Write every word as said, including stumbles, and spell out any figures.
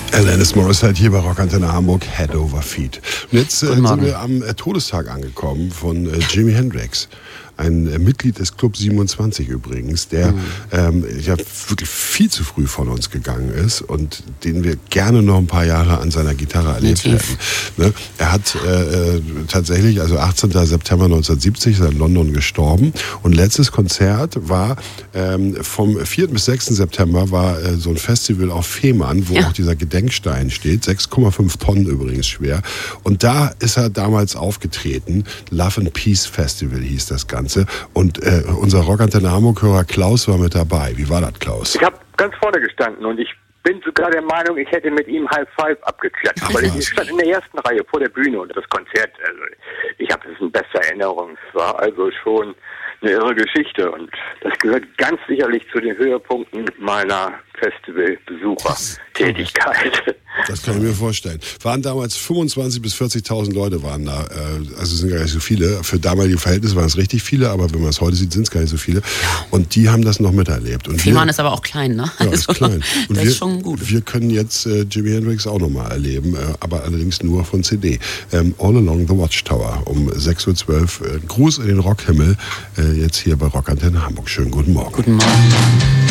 Alanis Morissette hier bei Rock Antenne Hamburg, Head Over Feet. Und jetzt äh, sind wir am äh, Todestag angekommen von äh, Jimi Hendrix. Ein äh, Mitglied des Club siebenundzwanzig übrigens, der mhm. ähm, ja wirklich viel zu früh von uns gegangen ist und den wir gerne noch ein paar Jahre an seiner Gitarre erlebt hätten. Ne? Er hat äh, tatsächlich, also achtzehnten September neunzehnhundertsiebzig, ist er in London gestorben und letztes Konzert war ähm, vom vierten bis sechsten September war äh, so ein Festival auf Fehmarn, wo ja. auch dieser Gedenkstein steht, sechs Komma fünf Tonnen übrigens schwer. Und da ist er damals aufgetreten, Love and Peace Festival hieß das Ganze. Und äh, unser Rock Antenne Hamburg-Hörer Klaus war mit dabei. Wie war das, Klaus? Ich habe ganz vorne gestanden und ich bin sogar der Meinung, ich hätte mit ihm High Five abgeklatscht. Ach, weil was? ich stand in der ersten Reihe vor der Bühne und das Konzert, also ich habe es in bester Erinnerung. Es war also schon eine irre Geschichte und das gehört ganz sicherlich zu den Höhepunkten meiner Festivalbesuchertätigkeit. Das kann ich mir vorstellen. Waren damals fünfundzwanzigtausend bis vierzigtausend Leute waren da. Also sind gar nicht so viele. Für damalige Verhältnisse waren es richtig viele, aber wenn man es heute sieht, sind es gar nicht so viele. Und die haben das noch miterlebt. Und Fehmarn ist aber auch klein, ne? Ja, ist klein. Und das wir, ist schon gut. Wir können jetzt äh, Jimi Hendrix auch nochmal erleben, äh, aber allerdings nur von C D. Ähm, All Along the Watchtower um sechs Uhr zwölf. Äh, Gruß in den Rockhimmel. Äh, jetzt hier bei Rock Antenne Hamburg. Schönen guten Morgen. Guten Morgen.